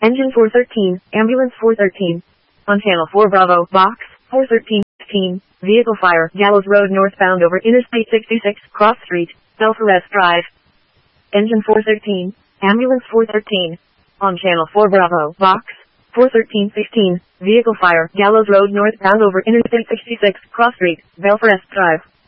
Engine 413, Ambulance 413. On Channel 4 Bravo, Box 413, vehicle fire, Gallows Road northbound over Interstate 66, Cross Street, Belforest Drive. Engine 413, Ambulance 413. On Channel 4 Bravo, Box 413, vehicle fire, Gallows Road northbound over Interstate 66, Cross Street, Belforest Drive.